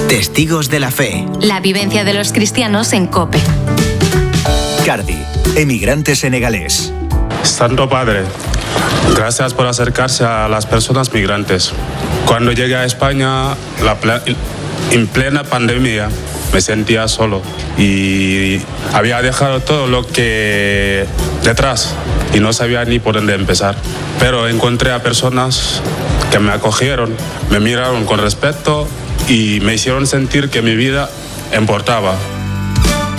Testigos de la Fe. La vivencia de los cristianos en COPE. Cardi, emigrante senegalés. Santo Padre, gracias por acercarse a las personas migrantes. Cuando llegué a España, en plena pandemia, me sentía solo y había dejado todo lo que detrás y no sabía ni por dónde empezar. Pero encontré a personas que me acogieron, me miraron con respeto y me hicieron sentir que mi vida importaba.